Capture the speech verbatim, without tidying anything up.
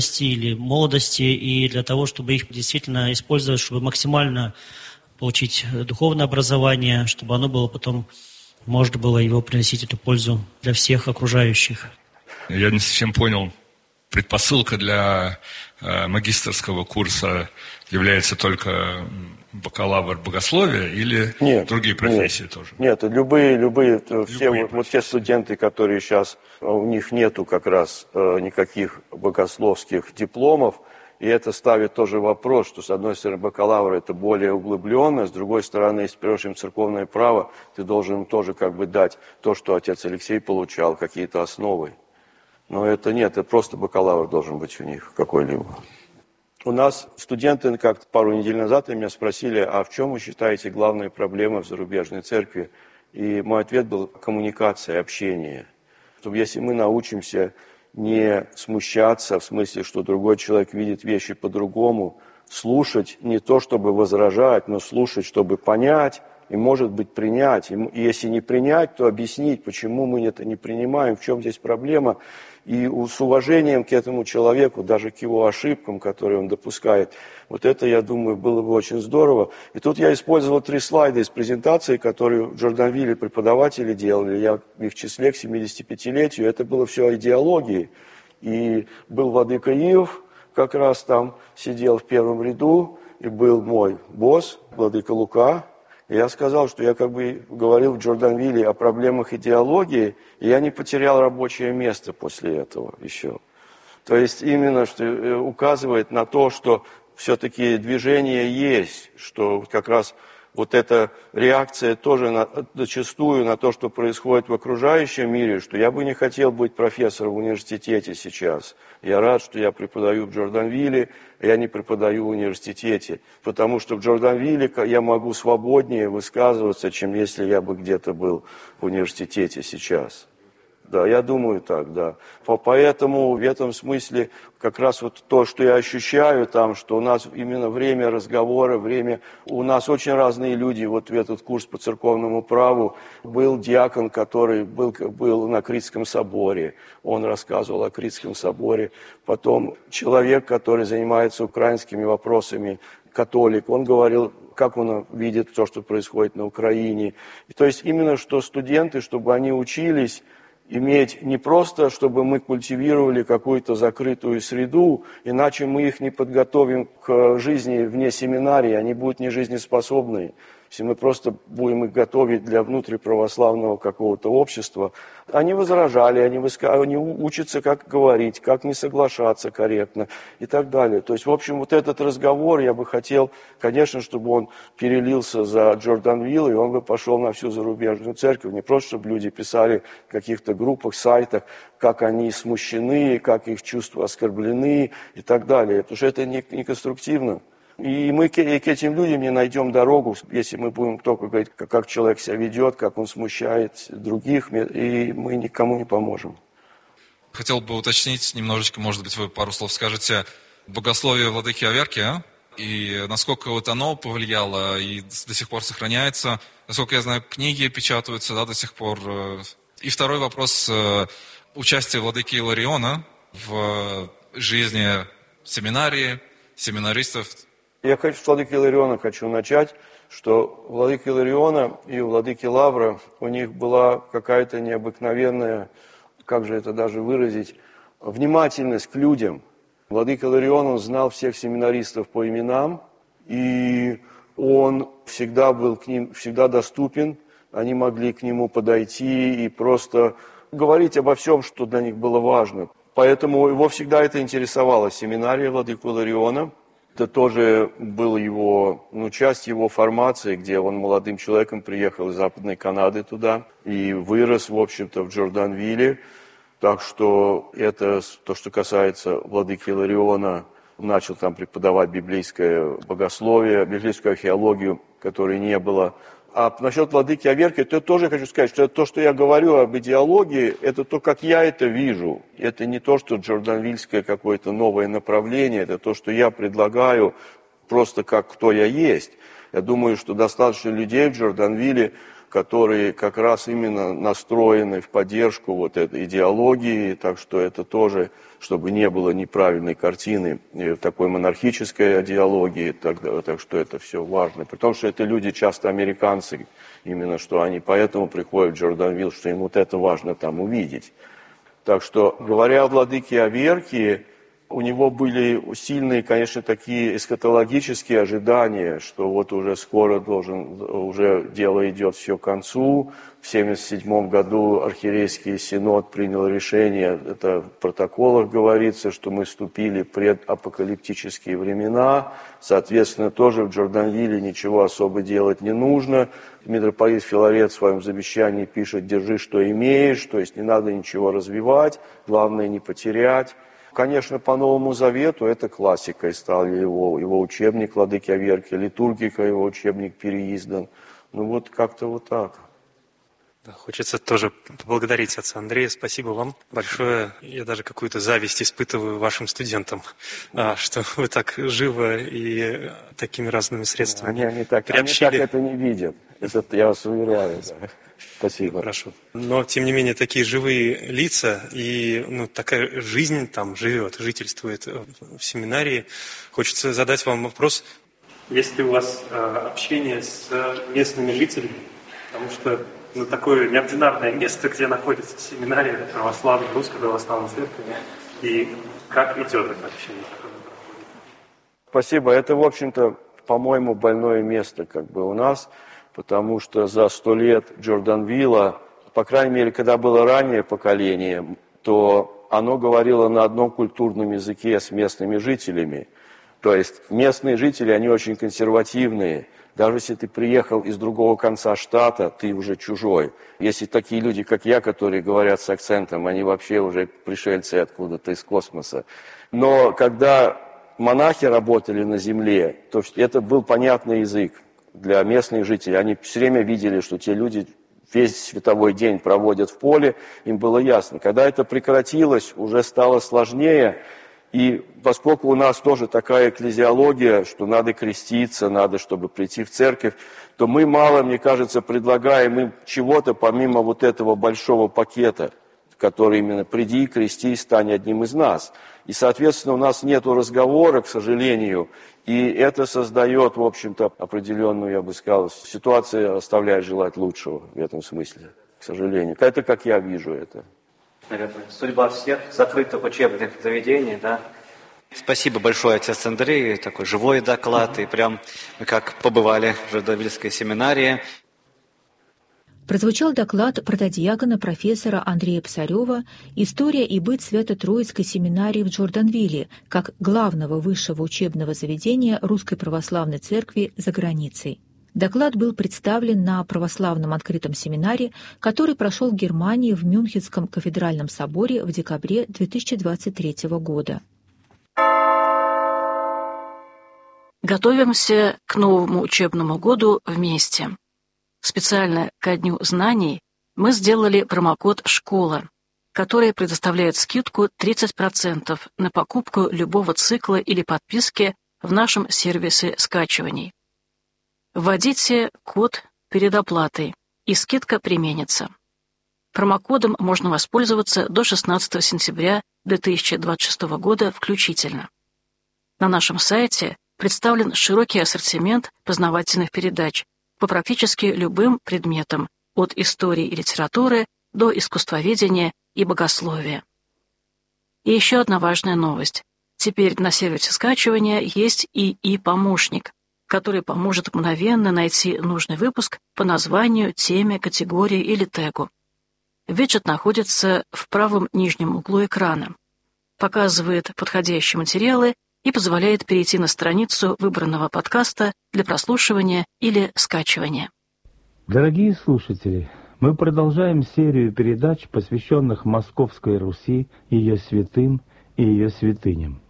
или молодости, и для того, чтобы их действительно использовать, чтобы максимально получить духовное образование, чтобы оно было потом, можно было его приносить эту пользу для всех окружающих. Я не совсем понял, предпосылка для э, магистерского курса является только бакалавр богословия или нет, другие профессии нет, тоже? Нет, любые, любые, любые все, вот, вот те студенты, которые сейчас, у них нету как раз э, никаких богословских дипломов, и это ставит тоже вопрос, что с одной стороны бакалавр это более углубленно, с другой стороны, если берешь им церковное право, ты должен им тоже как бы дать то, что отец Алексей получал, какие-то основы. Но это нет, это просто бакалавр должен быть у них какой-либо. У нас студенты, как пару недель назад, меня спросили, а в чем вы считаете главная проблема в зарубежной церкви? И мой ответ был коммуникация, общение. Чтобы если мы научимся не смущаться, в смысле, что другой человек видит вещи по-другому, слушать не то, чтобы возражать, но слушать, чтобы понять и, может быть, принять. И если не принять, то объяснить, почему мы это не принимаем, в чем здесь проблема. И с уважением к этому человеку, даже к его ошибкам, которые он допускает. Вот это, я думаю, было бы очень здорово. И тут я использовал три слайда из презентации, которые в Джорданвилле преподаватели делали. Я в их числе к семидесятипятилетию. Это было все о идеологии. И был владыка Иов, как раз там сидел в первом ряду. И был мой босс, владыка Лука. И я сказал, что я как бы говорил в Джорданвилле о проблемах идеологии, и я не потерял рабочее место после этого еще. То есть именно, что указывает на то, что все-таки движение есть, что как раз вот эта реакция тоже на, зачастую на то, что происходит в окружающем мире, что я бы не хотел быть профессором в университете сейчас. Я рад, что я преподаю в Джорданвилле, а я не преподаю в университете, потому что в Джорданвилле я могу свободнее высказываться, чем если я бы где-то был в университете сейчас. Да, я думаю так, да. Поэтому в этом смысле как раз вот то, что я ощущаю там, что у нас именно время разговора, время... У нас очень разные люди. Вот в этот курс по церковному праву был диакон, который был, был на Критском соборе. Он рассказывал о Критском соборе. Потом человек, который занимается украинскими вопросами, католик, он говорил, как он видит то, что происходит на Украине. И то есть именно что студенты, чтобы они учились иметь не просто, чтобы мы культивировали какую-то закрытую среду, иначе мы их не подготовим к жизни вне семинарии, они будут не жизнеспособны. Если мы просто будем их готовить для внутриправославного какого-то общества, они возражали, они, выска... они учатся, как говорить, как не соглашаться корректно и так далее. То есть, в общем, вот этот разговор я бы хотел, конечно, чтобы он перелился за Джорданвилл, и он бы пошел на всю зарубежную церковь. Не просто, чтобы люди писали в каких-то группах, сайтах, как они смущены, как их чувства оскорблены и так далее. Потому что это не, не конструктивно. И мы к, и к этим людям не найдем дорогу, если мы будем только говорить, как, как человек себя ведет, как он смущает других, и мы никому не поможем. Хотел бы уточнить немножечко, может быть, вы пару слов скажете, богословие владыки Аверки, а? И насколько вот оно повлияло и до сих пор сохраняется. Насколько я знаю, книги печатаются, да, до сих пор. И второй вопрос, участие владыки Илариона в жизни семинарии, семинаристов. Я хочу с владыки Илариона хочу начать, что у владыки Илариона и у владыки Лавра у них была какая-то необыкновенная, как же это даже выразить, внимательность к людям. Владыка Иларион, он знал всех семинаристов по именам, и он всегда был к ним, всегда доступен, они могли к нему подойти и просто говорить обо всем, что для них было важно. Поэтому его всегда это интересовало, семинария владыки Илариона. Это тоже была его, ну, часть его формации, где он молодым человеком приехал из Западной Канады туда и вырос, в общем-то, в Джорданвилле. Так что это то, что касается владыки Илариона, начал там преподавать библейское богословие, библейскую археологию, которой не было. А насчет владыки Аверки, то тоже хочу сказать, что это то, что я говорю об идеологии, это то, как я это вижу. Это не то, что джорданвильское какое-то новое направление, это то, что я предлагаю просто как кто я есть. Я думаю, что достаточно людей в Джорданвилле, которые как раз именно настроены в поддержку вот этой идеологии, так что это тоже, чтобы не было неправильной картины такой монархической идеологии, так, так что это все важно. Потому что это люди часто американцы, именно что они поэтому приходят в Джорданвилл, что им вот это важно там увидеть. Так что, говоря о владыке Аверкии, у него были сильные, конечно, такие эсхатологические ожидания, что вот уже скоро должен, уже дело идет все к концу. В семьдесят седьмом году архиерейский синод принял решение, это в протоколах говорится, что мы вступили в предапокалиптические времена. Соответственно, тоже в Джорданвилле ничего особо делать не нужно. Митрополит Филарет в своем завещании пишет: «Держи, что имеешь», то есть не надо ничего развивать, главное не потерять. Конечно, по Новому Завету это классикой стал его, его учебник владыки Аверкия, литургика, его учебник переиздан. Ну вот как-то вот так. Да, хочется тоже поблагодарить отца Андрея. Спасибо вам большое. Я даже какую-то зависть испытываю вашим студентам, а, что вы так живо и такими разными средствами они, они, так, приобщили. Они так это не видят. Это я вас уверяю. Да. Спасибо. Хорошо. Но, тем не менее, такие живые лица и ну, такая жизнь там живет, жительствует в семинарии. Хочется задать вам вопрос. Есть ли у вас э, общение с местными жителями? Потому что ну, такое неординарное место, где находится семинария православной, русской православной церкви. И как идет это общение? Спасибо. Это, в общем-то, по-моему, больное место как бы у нас. Потому что за сто лет Джорданвилла, по крайней мере, когда было раннее поколение, то оно говорило на одном культурном языке с местными жителями. То есть местные жители, они очень консервативные. Даже если ты приехал из другого конца штата, ты уже чужой. Если такие люди, как я, которые говорят с акцентом, они вообще уже пришельцы откуда-то из космоса. Но когда монахи работали на земле, то это был понятный язык для местных жителей. Они все время видели, что те люди весь световой день проводят в поле, им было ясно. Когда это прекратилось, уже стало сложнее, и поскольку у нас тоже такая экклезиология, что надо креститься, надо, чтобы прийти в церковь, то мы мало, мне кажется, предлагаем им чего-то помимо вот этого большого пакета, который именно «приди, крестись, стань одним из нас». И, соответственно, у нас нет разговора, к сожалению, и это создает, в общем-то, определенную, я бы сказал, ситуацию оставляет желать лучшего в этом смысле, к сожалению. Это как я вижу это. Наверное, судьба всех закрытых учебных заведений, да. Спасибо большое, отец Андрей, такой живой доклад, и прям мы как побывали в Джорданвильской семинарии. Прозвучал доклад протодиакона профессора Андрея Псарева «История и быт Свято-Троицкой семинарии в Джорданвилле» как главного высшего учебного заведения Русской Православной Церкви за границей. Доклад был представлен на православном открытом семинаре, который прошел в Германии в Мюнхенском кафедральном соборе в декабре две тысячи двадцать третьего года. Готовимся к новому учебному году вместе. Специально ко Дню знаний мы сделали промокод «Школа», который предоставляет скидку тридцать процентов на покупку любого цикла или подписки в нашем сервисе скачиваний. Вводите код перед оплатой, и скидка применится. Промокодом можно воспользоваться до шестнадцатого сентября две тысячи двадцать шестого года включительно. На нашем сайте представлен широкий ассортимент познавательных передач по практически любым предметам, от истории и литературы до искусствоведения и богословия. И еще одна важная новость. Теперь на сервисе скачивания есть и и-помощник, который поможет мгновенно найти нужный выпуск по названию, теме, категории или тегу. Виджет находится в правом нижнем углу экрана, показывает подходящие материалы и позволяет перейти на страницу выбранного подкаста для прослушивания или скачивания. Дорогие слушатели, мы продолжаем серию передач, посвященных Московской Руси, ее святым и ее святыням.